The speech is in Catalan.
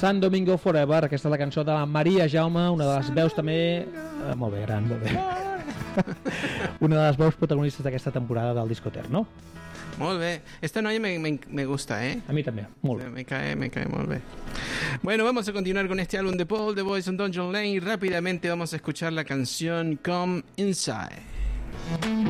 San Domingo Forever. Aquesta és la cançó de la Maria Jaume, una de les veus també... molt bé, gran, molt bé. Una de les veus protagonistes d'aquesta temporada del Discoter, no? Molt bé. Esta noia me gusta, ¿eh? A mí también, muy bien. Me cae muy bien. Bueno, vamos a continuar con este álbum de Paul, The Boys on Dungeon Lane, y rápidamente vamos a escuchar la canción Come Inside.